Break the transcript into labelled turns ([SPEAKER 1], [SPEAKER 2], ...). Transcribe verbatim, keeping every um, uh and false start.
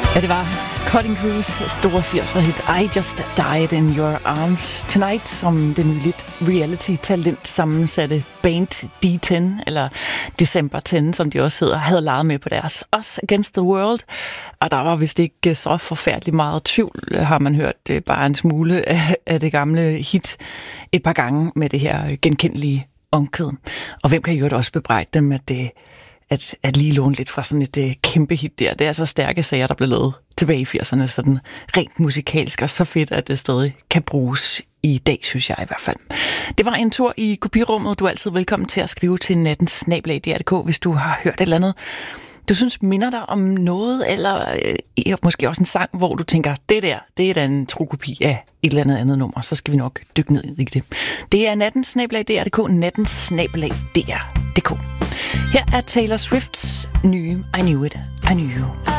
[SPEAKER 1] Ja, det var Cutting Crews store firser-hit I Just Died in Your Arms Tonight, som det nyligt reality-talent sammensatte band D ti, eller December ti, som de også hedder, havde leget med på deres Us Against the World. Og der var vist ikke så forfærdeligt meget tvivl, har man hørt bare en smule af det gamle hit et par gange med det her genkendelige omkvæd. Og hvem kan jo også bebrejde dem, at det At, at lige låne lidt fra sådan et uh, kæmpe hit der. Det er så stærke sager, der blev lavet tilbage i firserne, sådan rent musikalsk, og så fedt, at det stadig kan bruges i dag, synes jeg i hvert fald. Det var en tur i kopirummet. Du er altid velkommen til at skrive til natten snabel-a d r punktum d k, hvis du har hørt et eller andet, du synes minder dig om noget, eller øh, måske også en sang, hvor du tænker, det der, det er da en tro kopi af et eller andet andet nummer, så skal vi nok dykke ned i det. Det er natten snabel-a d r punktum d k, natten snabel-a d r punktum d k. Her er Taylor Swifts nye I Knew It, I Knew You.